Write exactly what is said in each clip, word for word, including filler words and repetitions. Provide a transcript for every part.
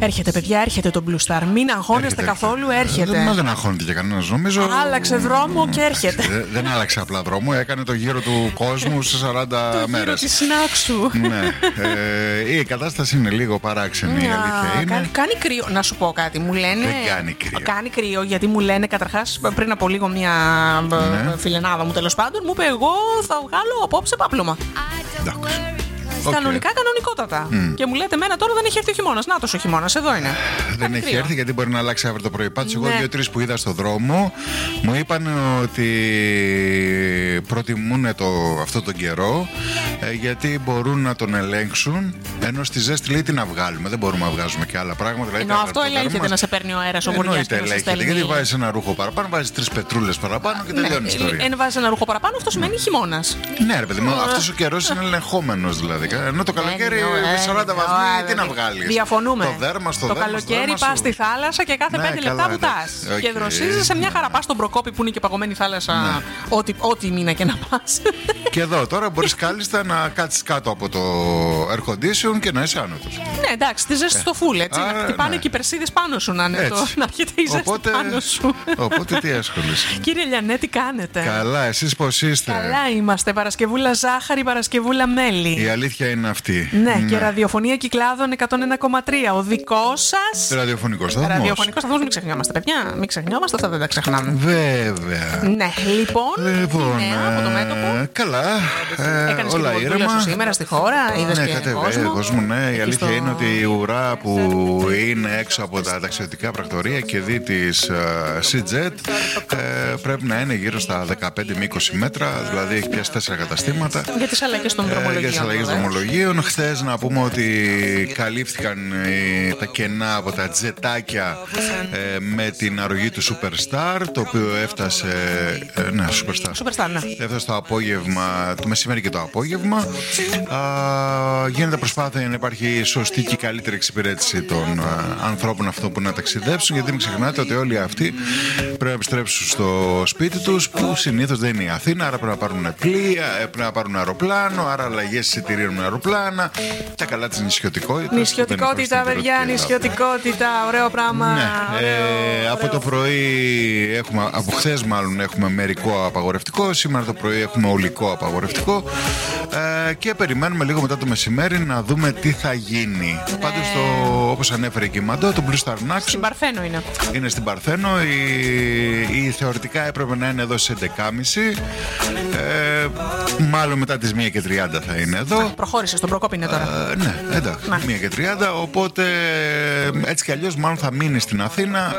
Έρχεται, παιδιά, έρχεται το Blue Star. Μην αγχώνεστε έρχεται, καθόλου, έρχεται. Μα δεν αγχώνεται για κανένας, νομίζω. Άλλαξε δρόμο και έρχεται. Δεν, δεν άλλαξε απλά δρόμο, έκανε το γύρο του κόσμου σε σαράντα το μέρες. Το γύρο της Νάξου. Ναι. Ε, η κατάσταση είναι λίγο παράξενη, η αλήθεια είναι. Κάνει, κάνει κρύο. Να σου πω κάτι, μου λένε. Δεν κάνει κρύο. Κάνει κρύο, γιατί μου λένε καταρχάς πριν από λίγο μια ναι. φιλενάδα μου τέλος πάντων, μου είπε εγώ θα βγάλω απόψε πάπλωμα. Εντάξει. Okay. Κανονικά, κανονικότατα. Mm. Και μου λέτε, εμένα τώρα δεν έχει έρθει ο χειμώνας. Νάτος ο χειμώνας, εδώ είναι. Δεν Κάνει έχει κρύο. έρθει γιατί μπορεί να αλλάξει αύριο το πρωί. Πάντως, ναι. εγώ δύο-τρεις που είδα στο δρόμο μου είπαν ότι προτιμούν το, αυτό τον καιρό ε, γιατί μπορούν να τον ελέγξουν. Ενώ στη ζέστη λέει τι να βγάλουμε. Δεν μπορούμε να βγάζουμε και άλλα πράγματα. Δηλαδή, ενώ αυτό ελέγχεται μας... να σε παίρνει ο αέρας ο Βορειάς. Εννοείται ελέγχεται. Γιατί βάζεις ένα ρούχο παραπάνω, βάζεις τρεις πετρούλες παραπάνω και τελειώνει η ιστορία. Εν βάζεις ένα ρούχο παραπάνω, αυτό σημαίνει χειμώνας. Ναι, ρε παιδί μου, αυτός ο καιρός είναι ελεγχόμενος δηλαδή. Ενώ το καλοκαίρι με σαράντα βαθμοί τι να βγάλεις. Διαφωνούμε. Το δέρμα στο το δέρμα. Το καλοκαίρι πας στη θάλασσα και κάθε πέντε λεπτά βουτάς. Και δροσίζεσαι μια χαρά. Πας στον Προκόπη που είναι και παγωμένη θάλασσα. Ό,τι μήνα και να πας. Και εδώ τώρα μπορείς κάλλιστα να κάτσεις κάτω από το air condition και να είσαι άνετος. Ναι, εντάξει, τη ζέστη στο φουλ έτσι. Να χτυπάνε και οι περσίδες πάνω σου να έρχεται η ζέστη πάνω σου. Οπότε τι έσχολες. Κύριε Λιανέ, τι κάνετε. Καλά, εσείς πώς είστε. Καλά είμαστε. Παρασκευούλα ζάχαρη, Παρασκευούλα μέλι. Η αλήθεια είναι αυτή. Ναι, ναι. Και ραδιοφωνία Κυκλάδων εκατόν ένα κόμμα τρία. Ο δικός σας. Ραδιοφωνικός σταθμός. Ραδιοφωνικός σταθμός, μην ξεχνιόμαστε, παιδιά. Μην ξεχνιόμαστε, αυτά δεν τα ξεχνάμε. Βέβαια. Ναι, λοιπόν. Λοιπόν. Ναι, από το μέτωπο. Καλά. Ε, Έκανες όλα και ήρεμα. Σου σήμερα στη χώρα, είδες ναι, και κατέβη, κόσμο. κόσμο. Ναι, η αλήθεια στο... είναι ότι η ουρά που είναι έξω από τα ταξιδιωτικά πρακτορία και δι της Seajet ε, πρέπει να είναι γύρω στα δεκαπέντε με είκοσι μέτρα, δηλαδή έχει πιάσει τέσσερα καταστήματα. Για τις αλλαγές των δρομολογίων. Για τις αλλαγές δρομολογίων. Χθες να πούμε ότι καλύφθηκαν ε, τα κενά από τα τζετάκια ε, με την αρρωγή του Superstar, το οποίο έφτασε. Ε, ναι, Superstar. Superstar, ναι. Έφτασε το απόγευμα, το μεσημέρι και το απόγευμα. Α, γίνεται προσπάθεια να υπάρχει σωστή και καλύτερη εξυπηρέτηση των α, ανθρώπων αυτών που να ταξιδέψουν, γιατί μην ξεχνάτε ότι όλοι αυτοί πρέπει να επιστρέψουν στο σπίτι τους, που συνήθως δεν είναι η Αθήνα, άρα πρέπει να πάρουν πλοία, πρέπει να πάρουν αεροπλάνο, άρα αλλαγές εισιτηρίων με αεροπλάνα. Τα καλά της νησιωτικότητας. Νησιωτικότητα, παιδιά, νησιωτικότητα, ωραίο πράγμα. Ναι. Ωραίο, ε, ωραίο. Από το πρωί έχουμε, από χθες μάλλον έχουμε μερικό απαγορευτικό, σήμερα το πρωί έχουμε ολικό απαγορευτικό ε, και περιμένουμε λίγο μετά το μεσημέρι να δούμε τι θα γίνει. Ναι. Πάντως, το, όπως ανέφερε και η Μαντώ, το Blue Star Naxos στην Παρθένο είναι. Είναι στην Παρθένο. Η, η θεωρητικά έπρεπε να είναι εδώ στις έντεκα και μισή. Ε, μάλλον μετά τις μία και τριάντα θα είναι εδώ. Α, προχώρησε, στον Προκόπη είναι τώρα. Ε, ναι, εντάξει, να. μία και τριάντα. Οπότε έτσι κι αλλιώς μάλλον θα μείνει στην Αθήνα.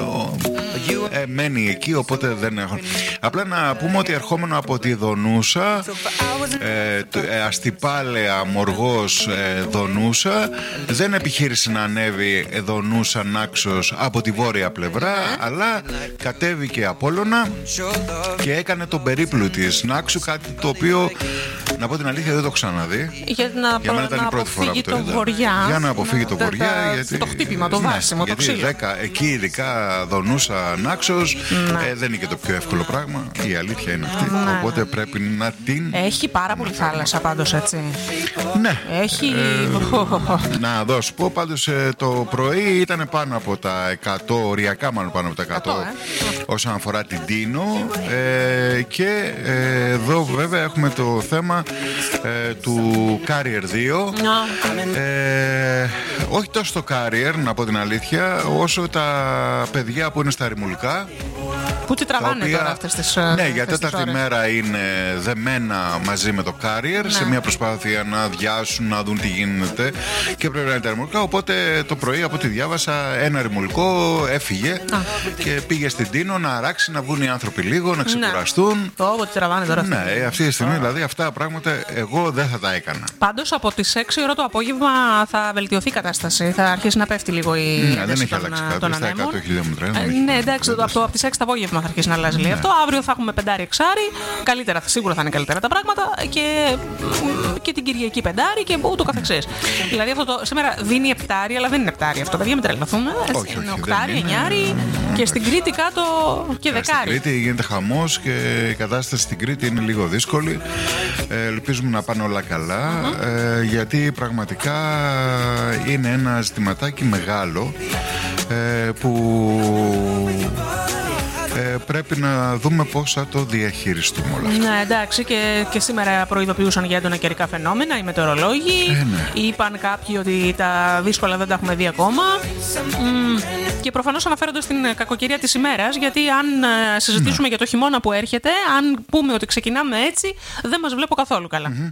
Ε, ε, μένει εκεί, οπότε δεν έχω. Απλά να πούμε ότι ερχόμενο από τη Δονούσα, ε, ε, Αστυπάλαια, Μοργός, ε, Δονούσα, δεν επιχείρησε να ανέβει Δονούσα Νάξος από τη βόρεια πλευρά, αλλά κατέβηκε Απόλλωνα και έκανε τον περίπλου της Νάξου, κάτι το οποίο, να πω την αλήθεια, δεν το έχω ξαναδεί. Για να, για μένα ήταν η πρώτη φορά που το είδα. Βοριά. Για να αποφύγει το βοριά. Γιατί... Το χτύπημα, το βάσιμο, ναι, το ξύλο. δέκα, εκεί ειδικά Δονούσα Νάξος ε, δεν είναι και το πιο εύκολο πράγμα. Η αλήθεια είναι αυτή. Ναι. Οπότε πρέπει να την. Έχει πάρα πολύ θάλασσα πάντως, έτσι. Ναι. Έχει. Ε, να δω σου πω, πάντως ε, το πρωί ήταν πάνω από τα εκατό, οριακά μάλλον πάνω από τα εκατό, εκατό ε. όσον αφορά την Τίνο. Ε, και ε, εδώ βέβαια έχουμε το θέμα ε, του Carrier δύο. Ε, όχι τόσο το Carrier, να πω την αλήθεια, όσο τα παιδιά που είναι στα ρημουλικά. Πού τι τραβάνε οποία, τώρα αυτές τις ναι, αυτές για τέταρτη μέρα είναι δεμένα μαζί με το Carrier, ναι, σε μια προσπάθεια να διάσουν, να δουν τι γίνεται και πρέπει να είναι τα ρημουλικά. Οπότε το πρωί, από ό,τι διάβασα, ένα ρημουλικό έφυγε Α. και πήγε στην Τίνο να αράξει, να βγουν οι άνθρωποι λίγο, να ξεκουραστούν. Το ναι. τι τραβάνε τώρα. Ναι, αυτή, αυτή τη στιγμή oh. δηλαδή αυτά πράγματα εγώ δεν θα τα έκανα. Πάντως από τις έξι ώρα το απόγευμα θα βελτιωθεί η κατάσταση. Θα αρχίσει να πέφτει λίγο η ναι, δεν έχει αλλάξει κάτι. Στα εκατό χιλιόμετρα. Ε, ναι, εντάξει, από, από τις έξι το απόγευμα θα αρχίσει να αλλάζει λίγο ναι. αυτό. Αύριο θα έχουμε πεντάρι εξάρι. Καλύτερα, σίγουρα θα είναι καλύτερα τα πράγματα. Και, και την Κυριακή πεντάρι και ούτω καθεξής. Δηλαδή αυτό το, σήμερα δίνει επτάρι, αλλά δεν είναι επτάρι αυτό. Παιδιά, μην τρελαθούμε. Είναι οκτάρι, εννιάρι και στην Κρήτη κάτω και δεκάρι. Στην Κρήτη γίνεται χαμός και η κατάσταση στην Κρήτη είναι λίγο δύσκολη. Ε, ελπίζουμε να πάνε όλα καλά. Uh-huh. Ε, γιατί πραγματικά είναι ένα ζητηματάκι μεγάλο ε, που ε, πρέπει να δούμε πώς θα το διαχειριστούμε όλα αυτά. Ναι, εντάξει, και, και σήμερα προειδοποιούσαν για έντονα καιρικά φαινόμενα οι μετεωρολόγοι. Ε, ναι. Είπαν κάποιοι ότι τα δύσκολα δεν τα έχουμε δει ακόμα. Μ, και προφανώς αναφέρονται στην κακοκαιρία της ημέρας, γιατί αν ε, συζητήσουμε ναι. για το χειμώνα που έρχεται, αν πούμε ότι ξεκινάμε έτσι, δεν μας βλέπω καθόλου καλά. Mm-hmm.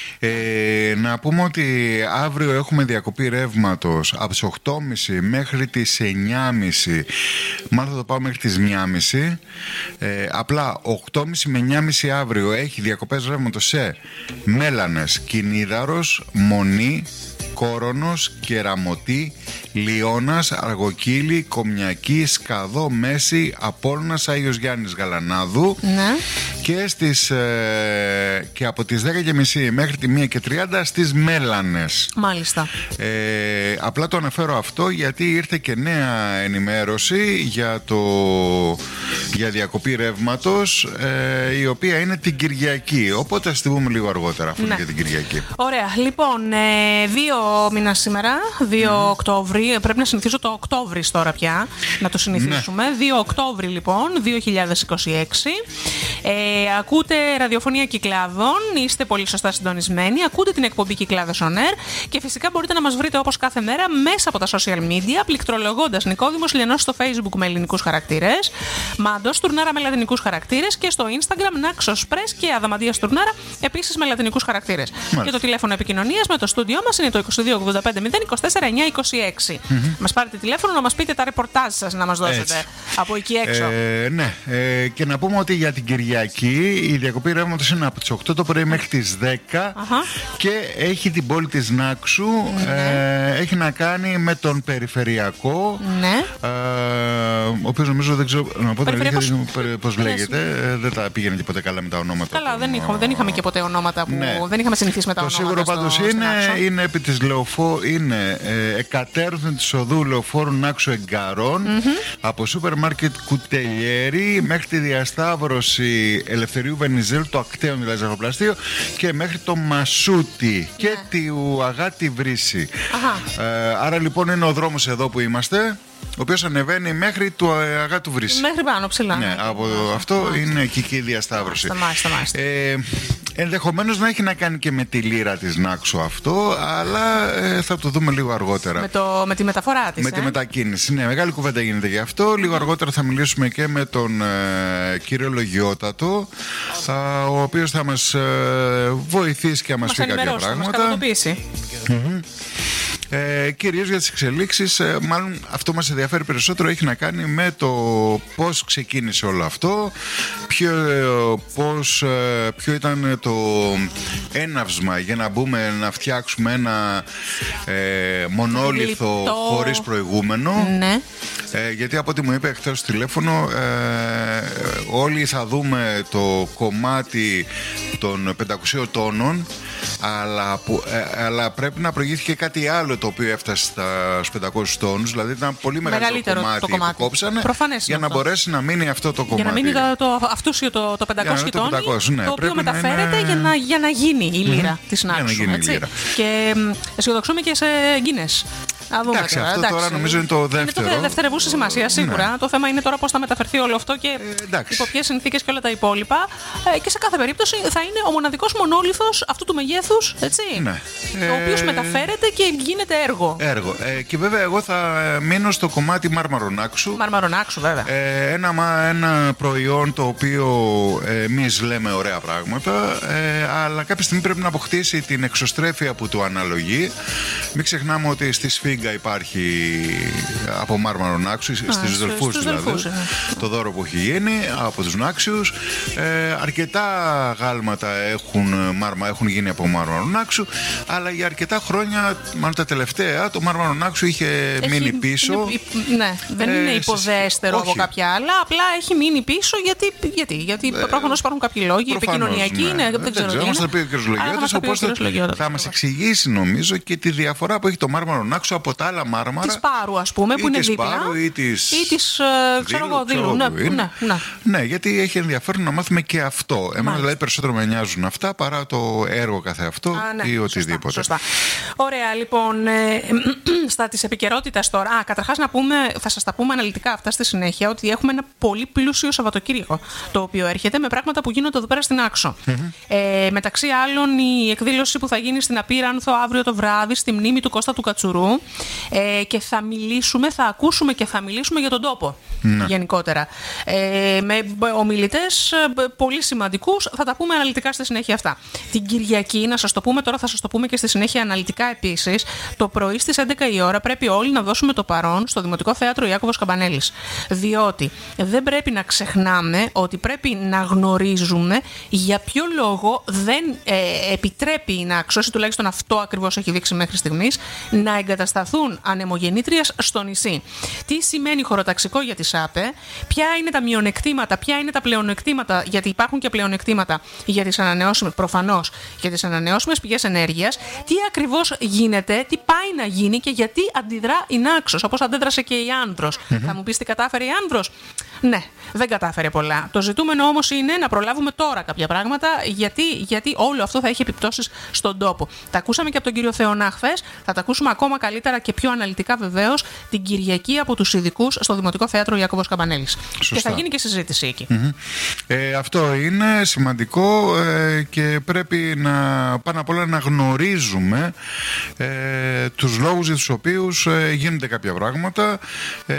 Ε, να πούμε ότι αύριο έχουμε διακοπή ρεύματος από τις οκτώ και μισή μέχρι τις εννιά και μισή. Μάλλον θα το πάω μέχρι τις μία και μισή. Ε, απλά οκτώ και μισή με εννιά και μισή αύριο έχει διακοπές ρεύματος σε Μέλανες, Κινίδαρος, Μονή, Κόρονος, Κεραμωτή, Λιώνας, Αργοκύλη, Κομιακή, Σκαδό, Μέση, Απόλλωνας, Άγιος Γιάννης Γαλανάδου. Ναι. Και, στις, ε, και από τις δέκα και μισή μέχρι τη μία και τριάντα στις Μέλανες. Μάλιστα. Ε, απλά το αναφέρω αυτό γιατί ήρθε και νέα ενημέρωση για, το, για διακοπή ρεύματος, ε, η οποία είναι την Κυριακή. Οπότε ας τη πούμε λίγο αργότερα αφού ναι. είναι για την Κυριακή. Ωραία. Λοιπόν, ε, δύο μήνα σήμερα, δύο mm. Οκτώβρη. Πρέπει να συνηθίσω το Οκτώβρη τώρα πια. Να το συνηθίσουμε. Ναι. δύο Οκτώβρη λοιπόν, δύο χιλιάδες είκοσι έξι. Ε, ακούτε ραδιοφωνία Κυκλάδων, είστε πολύ σωστά συντονισμένοι. Ακούτε την εκπομπή Κυκλάδες On Air και φυσικά μπορείτε να μας βρείτε όπως κάθε μέρα μέσα από τα social media, πληκτρολογώντας Νικόδημος Λιανός στο Facebook με ελληνικούς χαρακτήρες, Μάντος Τουρνάρα με λατινικούς χαρακτήρες και στο Instagram Νάξος Πρες και Αδαμαντίας Τουρνάρα επίσης με λατινικούς χαρακτήρες. Μάλιστα. Και το τηλέφωνο επικοινωνίας με το στούντιό μας είναι το είκοσι δύο ογδόντα πέντε μηδέν είκοσι τέσσερα εννιά είκοσι έξι. Mm-hmm. Μας πάρετε τηλέφωνο να μας πείτε τα ρεπορτάζ σας να μας δώσετε. Έτσι. Από εκεί έξω. Ε, ναι, ε, και να πούμε ότι για την Κυριακή η διακοπή ρεύματος είναι από τις οκτώ το πρωί μέχρι τις δέκα uh-huh. και έχει την πόλη της Νάξου. Mm-hmm. Ε, έχει να κάνει με τον Περιφερειακό. Mm-hmm. Ε, ο οποίος νομίζω δεν ξέρω να πω πώς λέγεται. Ε, δεν τα πήγαινε και ποτέ καλά με τα ονόματα. Καλά, δεν είχαμε, δεν είχαμε και ποτέ ονόματα που ναι. δεν είχαμε συνηθίσει με τα το ονόματα. Το σίγουρο πάντως είναι, είναι επί της Λεωφόρου, είναι ε, εκατέρωθεν της οδού Λεωφόρου Νάξου Εγκαρών mm-hmm. από σούπερ μάρκετ Κουτελιέρη μέχρι τη διασταύρωση Ελευθερίου Βενιζέλου, το ακτέον δηλαδή ζαχαροπλαστείο, και μέχρι το Μασούτι και yeah. τη Αγάτη Βρύση. Uh-huh. Ε, άρα λοιπόν είναι ο δρόμος εδώ που είμαστε, ο οποίος ανεβαίνει μέχρι το Αγάτου Βρύση. Μέχρι πάνω ψηλά. Ναι, από μάλιστα, αυτό μάλιστα. είναι εκεί και η διασταύρωση. Μάλιστα, μάλιστα. Ε, ενδεχομένως να έχει να κάνει και με τη λύρα της Νάξου αυτό, αλλά ε, θα το δούμε λίγο αργότερα. Με, το, με τη μεταφορά της. Με ε? τη μετακίνηση. Ναι, μεγάλη κουβέντα γίνεται γι' αυτό. Λίγο αργότερα θα μιλήσουμε και με τον ε, κύριο Λογιότατο, ε, ο οποίος θα μας ε, βοηθήσει και να μας, μας πει κάποια πράγματα. Θα μας mm-hmm. Ε, κυρίως για τις εξελίξεις, ε, μάλλον αυτό μας ενδιαφέρει περισσότερο, έχει να κάνει με το πώς ξεκίνησε όλο αυτό, ποιο, πώς, ποιο ήταν το έναυσμα για να μπούμε να φτιάξουμε ένα ε, μονόλιθο Λιτό. χωρίς προηγούμενο. Ναι. Ε, γιατί από ό,τι μου είπε χθες στο τηλέφωνο, ε, όλοι θα δούμε το κομμάτι των πεντακοσίων τόνων, αλλά, που, ε, αλλά πρέπει να προηγήθηκε κάτι άλλο το οποίο έφτασε στους πεντακόσιους τόνους, δηλαδή ήταν πολύ μεγαλύτερο κομμάτι, το κομμάτι που κόψανε. Προφανές για να αυτό. μπορέσει να μείνει αυτό το κομμάτι. Για να μείνει το, το, αυτούσιο το, το πεντακόσια τόνοι, το, ναι, το οποίο μεταφέρεται είναι... για, να, για να γίνει η λύρα mm-hmm. της Νάξου. Και αισιοδοξούμε και σε Γκίνες. Εντάξει, τώρα. αυτό εντάξει. τώρα νομίζω είναι το δεύτερο. Είναι το δευτερεύουσα σημασία σίγουρα. Ναι. Το θέμα είναι τώρα πώς θα μεταφερθεί όλο αυτό και ε, υπό ποιες συνθήκες και όλα τα υπόλοιπα. Ε, και σε κάθε περίπτωση θα είναι ο μοναδικός μονόλιθος αυτού του μεγέθους, έτσι. Ναι. Ο οποίος ε... μεταφέρεται και γίνεται έργο. Έργο. Ε, και βέβαια, εγώ θα μείνω στο κομμάτι Μάρμαρονάξου. Μάρμαρονάξου, βέβαια. Ε, ένα, ένα προϊόν το οποίο εμείς λέμε ωραία πράγματα, ε, αλλά κάποια στιγμή πρέπει να αποκτήσει την εξωστρέφεια που του αναλογεί. Μην ξεχνάμε ότι στη Σφίγγα υπάρχει από Μάρμαρονάξου, στις Δελφούς δηλαδή, Δελφούς, ναι. το δώρο που έχει γίνει από τους Νάξιους. Ε, αρκετά γάλματα έχουν, μάρμα, έχουν γίνει από Μάρμαρονάξου, αλλά για αρκετά χρόνια, μάλλον τα τελευταία, το Μάρμαρονάξου είχε έχει, μείνει πίσω. Είναι, ναι, δεν ε, είναι υποδέστερο όχι. από κάποια άλλα, απλά έχει μείνει πίσω γιατί, γιατί, γιατί ε, προφανώς υπάρχουν κάποιοι λόγοι, επικοινωνιακοί ναι. είναι, δεν, δεν ξέρω τι είναι. Θα μας πει ο κ. Λογιώτας, θα μας εξηγήσει νομίζω και τη διαφορά που έχει το Μάρμαρονάξου από τα άλλα μάρμαρα. Της Πάρου, ας πούμε, που είναι δίπλα. Πάρου, ή της, ή της ε, ξέρω εγώ, Δήλου. Ναι, ναι, ναι. ναι, γιατί έχει ενδιαφέρον να μάθουμε και αυτό. Εμένα δηλαδή περισσότερο με νοιάζουν αυτά παρά το έργο καθεαυτό Α, ναι, ή οτιδήποτε. Σωστά, σωστά. Ωραία, λοιπόν, ε, στα της επικαιρότητας τώρα. Α, καταρχάς να πούμε, θα σας τα πούμε αναλυτικά αυτά στη συνέχεια, ότι έχουμε ένα πολύ πλούσιο Σαββατοκύριακο, το οποίο έρχεται με πράγματα που γίνονται εδώ πέρα στην Άξο. Mm-hmm. Ε, μεταξύ άλλων, η εκδήλωση που θα γίνει στην Απίρανθο αύριο το βράδυ, στη μνήμη του Κώστα του Κατσουρού. Ε, και θα μιλήσουμε, θα ακούσουμε και θα μιλήσουμε για τον τόπο. Ναι. Γενικότερα. Ε, με ομιλητές πολύ σημαντικούς, θα τα πούμε αναλυτικά στη συνέχεια αυτά. Την Κυριακή, να σας το πούμε τώρα, θα σας το πούμε και στη συνέχεια αναλυτικά επίσης, το πρωί στις έντεκα η ώρα πρέπει όλοι να δώσουμε το παρόν στο Δημοτικό Θέατρο Ιάκωβος Καμπανέλης. Διότι δεν πρέπει να ξεχνάμε ότι πρέπει να γνωρίζουμε για ποιο λόγο δεν ε, επιτρέπει η Νάξος, ή τουλάχιστον αυτό ακριβώς έχει δείξει μέχρι στιγμής, να εγκατασταθούν ανεμογεννήτριες στο νησί. Τι σημαίνει χωροταξικό για τη ΣΑΠΕ, ποια είναι τα μειονεκτήματα, ποια είναι τα πλεονεκτήματα, γιατί υπάρχουν και πλεονεκτήματα για τις ανανεώσιμες, προφανώς για τις ανανεώσιμες πηγές ενέργειας, τι ακριβώς γίνεται, τι πάει να γίνει και γιατί αντιδρά η Νάξος, όπως αντέδρασε και η Άνδρος. Mm-hmm. Θα μου πεις τι κατάφερε η Άνδρος? Ναι, δεν κατάφερε πολλά. Το ζητούμενο όμως είναι να προλάβουμε τώρα κάποια πράγματα, γιατί, γιατί όλο αυτό θα έχει επιπτώσεις στον τόπο. Τα ακούσαμε και από τον κύριο Θεωνά χθες, θα τα ακούσουμε ακόμα καλύτερα και πιο αναλυτικά βεβαίως την Κυριακή από τους ειδικούς στο Δημοτικό Θέατρο Ιάκωβος Καμπανέλης. Σωστά. Και θα γίνει και συζήτηση εκεί. Mm-hmm. Ε, αυτό είναι σημαντικό ε, και πρέπει να πάνω απ' όλα να γνωρίζουμε ε, τους λόγους για τους οποίους ε, γίνονται κάποια πράγματα, ε,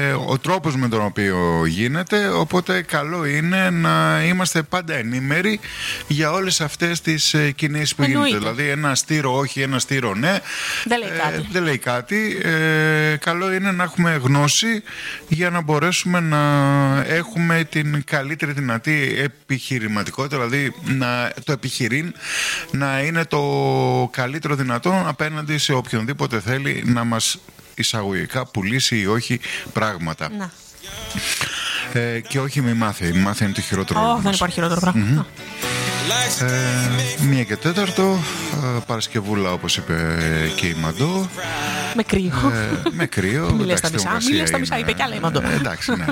ο τρόπος με τον οποίο γίνεται, οπότε καλό είναι να είμαστε πάντα ενήμεροι για όλες αυτές τις ε, κινήσεις που Εννοείται. γίνονται. Δηλαδή ένα στήρο όχι, ένα στήρο ναι. Δεν λέει κάτι. Ε, δεν λέει κάτι. Ε, καλό είναι να έχουμε γνώση για να μπορέσουμε να έχουμε την καλύτερη δυνατή επιχειρηματικότητα, δηλαδή να, το επιχειρήν να είναι το καλύτερο δυνατό απέναντι σε οποιονδήποτε θέλει να μας εισαγωγικά πουλήσει ή όχι πράγματα. Να. Ε, και όχι μη μάθει. Μη μάθει είναι το χειρότερο. Oh, δεν υπάρχει χειρότερο πράγμα. Mm-hmm. Ε, μία και τέταρτο, ε, Παρασκευούλα όπως είπε και η Μαντώ. Με κρύο. Ε, με κρύο. Μη λες τα μισά, μη λες τα μισά, είπε κι άλλα η Μαντώ. Ε, εντάξει, ναι.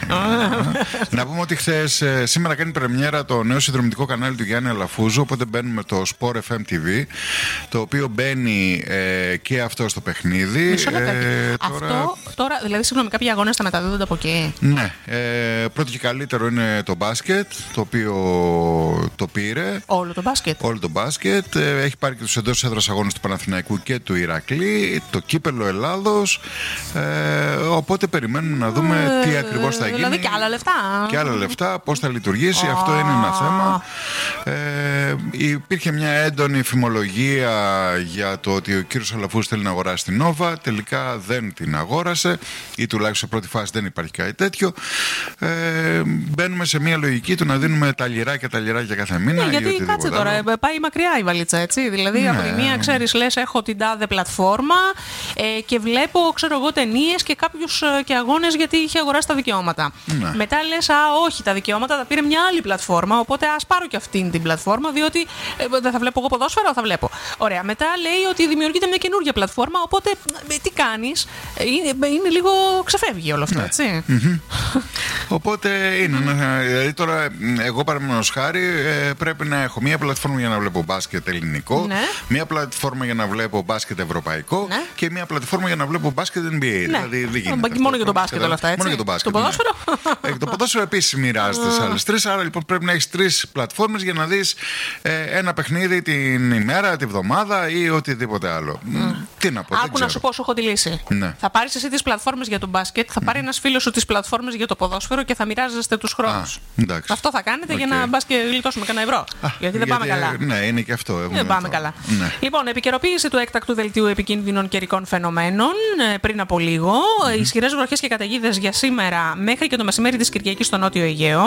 Να πούμε ότι χθες, σήμερα κάνει πρεμιέρα το νέο συνδρομητικό κανάλι του Γιάννη Αλαφούζου, οπότε μπαίνουμε το Sport εφ εμ τι βι, το οποίο μπαίνει ε, και αυτό στο παιχνίδι. Μισό λεπτάκι. Ε, τώρα... Αυτό τώρα, δηλαδή, συγγνώμη, κάποιοι αγώνες θα μεταδίδονται από εκεί. Ναι. Ε, πρώτο και καλύτερο είναι το μπάσκετ, το οποίο το πήρε. Όλο το μπάσκετ. Όλο το μπάσκετ. Ε, έχει πάρει και τους εντός έδρας αγώνες του Παναθηναϊκού και του Ηρακλή. Το κύπελο Ελλάδος. Ε, οπότε περιμένουμε να δούμε ε, τι ακριβώς θα γίνει. Δηλαδή και άλλα λεφτά. Και άλλα λεφτά, πώς θα λειτουργήσει. Oh. Αυτό είναι ένα θέμα. Ε, υπήρχε μια έντονη φημολογία για το ότι ο κύριος Αλαφούς θέλει να αγοράσει την Νόβα. Τελικά δεν την αγόρασε, ή τουλάχιστον σε πρώτη φάση δεν υπάρχει κάτι τέτοιο. Ε, μπαίνουμε σε μια λογική του να δίνουμε τα λιράκια τα λιράκια κάθε μήνα. Ναι, γιατί κάτσε τώρα, άλλο. Πάει μακριά η βαλίτσα, έτσι. Δηλαδή, ναι. Από τη μία, ξέρεις, λες, έχω την τάδε πλατφόρμα ε, και βλέπω, ξέρω εγώ, ταινίες και κάποιους ε, και αγώνες γιατί είχε αγοράσει τα δικαιώματα. Ναι. Μετά λες, α, όχι, τα δικαιώματα τα πήρε μια άλλη πλατφόρμα, οπότε ας πάρω και αυτήν την πλατφόρμα, διότι ε, δεν θα βλέπω εγώ ποδόσφαιρα, θα βλέπω. Ωραία. Μετά λέει ότι δημιουργείται μια καινούργια πλατφόρμα, οπότε ε, τι κάνεις, ε, είναι, είναι λίγο ξεφεύγει όλο αυτό, ναι. Έτσι. Mm-hmm. Οπότε είναι. Δηλαδή τώρα, εγώ παραδείγματος χάρη, ε, πρέπει να έχω μία πλατφόρμα για να βλέπω μπάσκετ ελληνικό, ναι. Μία πλατφόρμα για να βλέπω μπάσκετ ευρωπαϊκό, ναι. Και μία πλατφόρμα για να βλέπω μπάσκετ εν μπι έι. Ναι. Δηλαδή δεν γίνεται. Μόνο αυτό, για το μπάσκετ όλα αυτά, έτσι. Μόνο για το μπάσκετ. Το ποδόσφαιρο. Ναι. Ε, το ποδόσφαιρο επίσης μοιράζεται σε άλλες τρεις. Άρα λοιπόν πρέπει να έχεις τρεις πλατφόρμες για να δεις ε, ένα παιχνίδι την ημέρα, τη βδομάδα ή οτιδήποτε άλλο. Mm. Τι να πω. Άκου να σου πω, σου έχω τη λύση. Ναι. Θα πάρεις εσύ τις πλατφόρμες για το μπάσκετ, θα πάρει ένας φίλος σου τις πλατφόρμες για το ποδόσφαιρο και θα μοιράζεστε τους χρόνους. Αυτό θα κάνετε okay. Για να μπας και γλιτώσουμε κανένα ευρώ. Α, γιατί δεν πάμε γιατί, καλά. Ναι, είναι και αυτό. Δεν πάμε αυτό. Καλά. Ναι. Λοιπόν, επικαιροποίηση του έκτακτου δελτίου επικίνδυνων καιρικών φαινομένων πριν από λίγο. Mm-hmm. Ισχυρές βροχές και καταιγίδες για σήμερα μέχρι και το μεσημέρι της Κυριακής στο Νότιο Αιγαίο.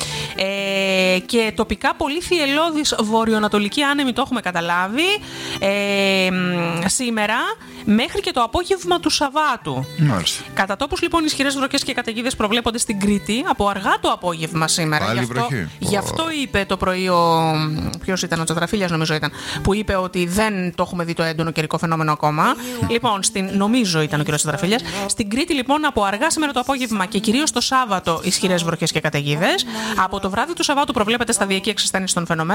Ε, και τοπικά πολύ θυελλώδης βορειοανατολική άνεμη, το έχουμε καταλάβει. Ε, σήμερα μέχρι και το απόγευμα του Σαββάτου. Μάλιστα. Κατά τόπους λοιπόν ισχυρές βροχές και καταιγίδες προβλέπονται στην Κρήτη από αργά το απόγευμα σήμερα. Πάλι γι, αυτό, βροχή. γι' αυτό είπε το πρωί ο. Ποιος ήταν, ο Τσατραφίλιας νομίζω ήταν, που είπε ότι δεν το έχουμε δει το έντονο καιρικό φαινόμενο ακόμα. Λοιπόν, στην, νομίζω ήταν ο κ. Τσατραφίλιας. Στην Κρήτη λοιπόν από αργά σήμερα το απόγευμα και κυρίως το Σάββατο ισχυρές βροχές και καταιγίδες. Από το βράδυ του Σαββάτου προβλέπεται σταδιακή εξασθένιση των φαινομένων.